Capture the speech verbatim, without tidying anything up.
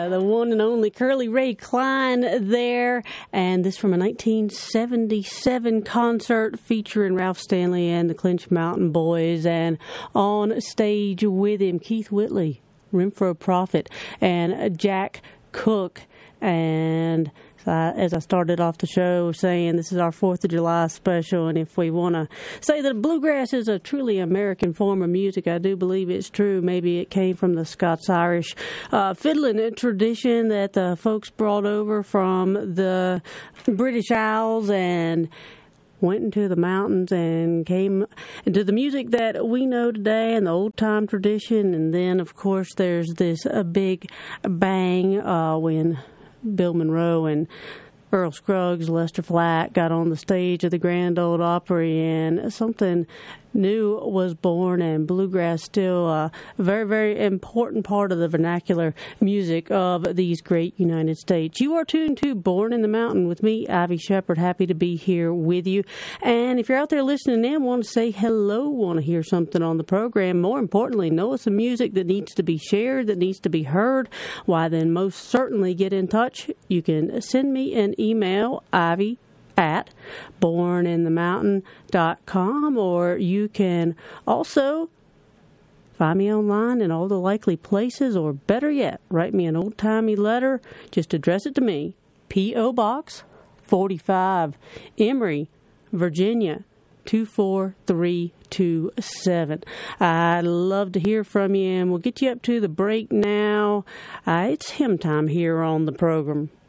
uh, the one and only Curly Ray Klein there. And this from a nineteen seventy-seven concert featuring Ralph Stanley and the Clinch Mountain Boys. And on stage with him, Keith Whitley, Renfro Prophet, and Jack Cook. And uh, as I started off the show saying, this is our fourth of July special, and if we want to say that bluegrass is a truly American form of music, I do believe it's true. Maybe it came from the Scots-Irish uh, fiddling tradition that the folks brought over from the British Isles and went into the mountains and came into the music that we know today and the old-time tradition. And then, of course, there's this a big bang uh, when Bill Monroe and Earl Scruggs, Lester Flatt got on the stage of the Grand Ole Opry, and something new was born, and bluegrass still a very, very important part of the vernacular music of these great United States. You are tuned to Born in the Mountain with me, Ivy Shepard. Happy to be here with you. And if you're out there listening in, want to say hello, want to hear something on the program, more importantly, know some music that needs to be shared, that needs to be heard, why then most certainly get in touch. You can send me an email, Ivy at born in the mountain dot com, or you can also find me online in all the likely places, or better yet, write me an old-timey letter. Just address it to me, P O. Box forty-five, Emory, Virginia two four three two seven. I'd love to hear from you, and we'll get you up to the break now. Uh, it's hymn time here on the program.